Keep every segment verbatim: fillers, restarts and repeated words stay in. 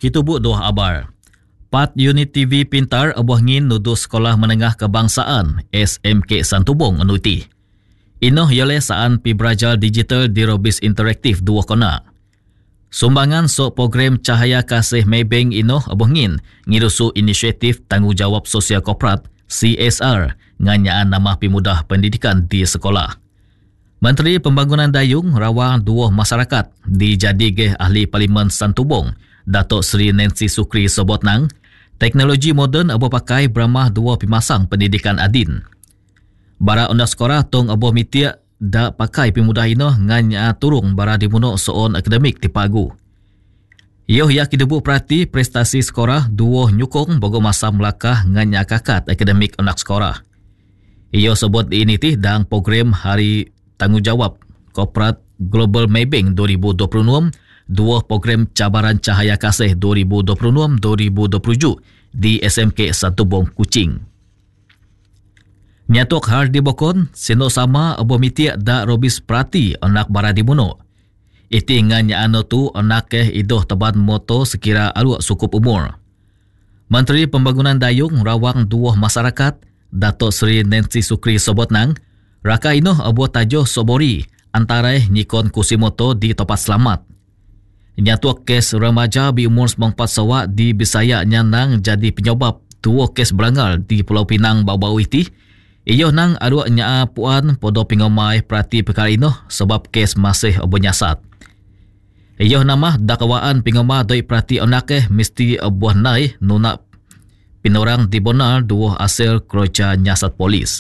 kita buat dua abar. Pat unit T V pintar abuh ngin nuduh Sekolah Menengah Kebangsaan S M K Santubong anuti. Inoh yale saan pi belajar digital di Robis Interaktif dua kona. Sumbangan sok program Cahaya Kasih Maybank inoh abuh ngin ngirusu inisiatif tanggungjawab sosial korporat C S R nganyaan nama pemudah pendidikan di sekolah. Menteri Pembangunan Dayung rawang dua masyarakat dijadigeh ahli Parlimen Santubong Datuk Seri Nancy Sukri sebut nang teknologi moden abu pakai beramah dua pimasang pendidikan adin. Bara undang sekolah tong abu mitiak da pakai pemudah ino nganya turung bara dimuno soon akademik di pagu. Yoh ya kidebu perhati prestasi sekolah dua nyukong bogo masa melakah nganya kakat akademik anak sekolah. Iyo sebut ini tih dang program hari tanggungjawab korporat Global Maybank dua ribu dua puluh enam, dua program cabaran Cahaya Kasih dua ribu dua puluh enam dua ribu dua puluh tujuh di S M K Santubong Kuching. Nyatuk har dibokon sino sama abu mitiak da Robis Prati anak baradi muno. Iti nganya ano tu anak eh idoh teban moto sekira aluak sukup umur. Menteri Pembangunan Dayung rawang dua masyarakat Datuk Seri Nancy Sukri sebut nang raka inoh abu tajuh sobori antara Nikon Kusimoto di tempat selamat. Nyatuak kes remaja bi umur sembilan puluh empat sawak di Bisaya nyanang jadi penyebab dua kes berangal di Pulau Pinang bau-bau iti. Iyo nang aduak nyaa puan podo pingomai perhati perkara inoh sebab kes masih abu nyasat. Iyo nama dakwaan pingomai doi perhati onakeh mesti abuah nai nunak pinorang di Bonal dua hasil keroja nyasat polis.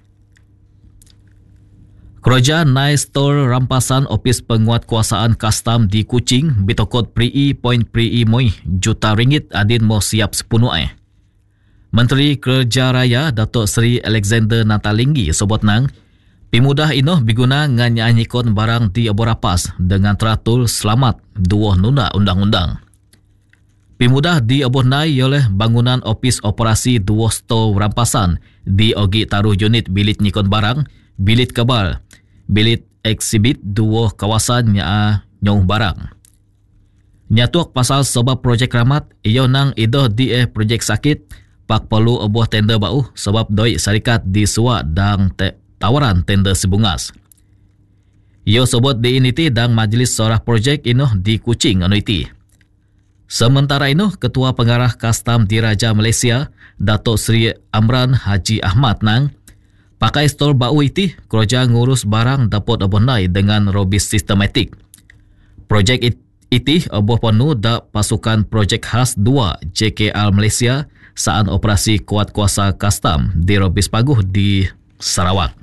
Keroja nai store rampasan Ofis Penguatkuasaan Kastam di Kuching bitokot prii poin prii moi juta ringgit adin mo siap sepenuh eh. Menteri Kerja Raya Datuk Seri Alexander Natalinggi sebut nang pemudah inoh biguna nganya nyikon barang di abu rapas dengan teratur selamat dua nuna undang-undang. Pemudah di abu nai oleh bangunan Ofis Operasi dua store rampasan di ogi taruh unit bilit nyikon barang, bilit kabal, bilit eksibit dua kawasan nya nyong barang. Nyatuak pasal sebab projek ramat, iyo nang idoh di eh projek sakit, pak perlu abuah tender bau sebab doi syarikat di suak dang te, tawaran tender sebungas. Iyo sebut di ini ti dang majlis sorah projek inoh di Kuching anu iti. Sementara inoh Ketua Pengarah Kastam Diraja Malaysia, Datuk Seri Amran Haji Ahmad nang pakai store bau iti keroja ngurus barang dapat abonai dengan robis sistematik. Projek it, iti abuah penuh da pasukan projek khas dua J K R Malaysia saat operasi kuat kuasa kastam di Robis Paguh di Sarawak.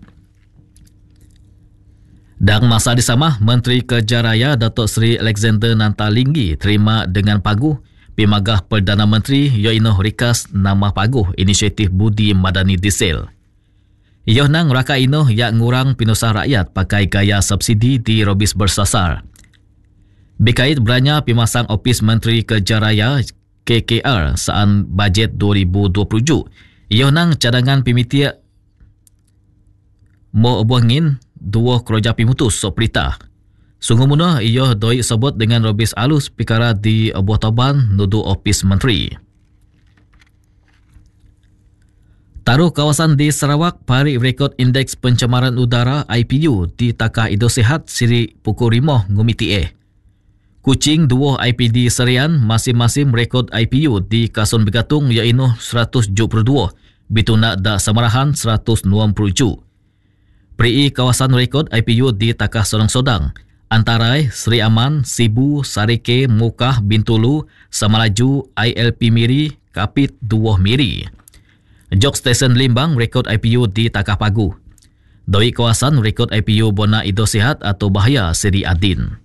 Dan masa disama, Menteri Kerja Raya Datuk Seri Alexander Natalinggi terima dengan Paguh Pimagah Perdana Menteri Yoinoh Rikas nama Paguh Inisiatif Budi Madani Diesel. Yoh nang raka inoh yang ngurang pinusah rakyat pakai gaya subsidi di Robis bersasar. Berkait beranya pimasang Ofis Menteri Kerja Raya K K R saat bajet dua ribu dua puluh tujuh, iyo nang cadangan pimitiak mo obuangin dua keroja pimutus so perintah. Sungguh munah iyo doi sebut dengan robis alus pikara di abuah taban nudu Ofis Menteri. Taruh kawasan di Sarawak pari rekod indeks pencemaran udara I P U di Takah Ido Sihat Siri pukul lima ngumiti eh. Kuching dua I P D Serian masing-masing rekod I P U di Kasun Begatung iaitu seratus tujuh puluh dua, Bituna da Samarahan seratus enam puluh tujuh. Peri kawasan rekod I P U di Takah Sodang-Sodang, Antarai, Seri Aman, Sibu, Sarike, Mukah, Bintulu, Samalaju, I L P Miri, Kapit, dua Miri. Jok Stesen Limbang rekod I P U di Takah Pagu. Doi kawasan rekod I P U Bona Ido Sihat atau Bahaya Seri Adin.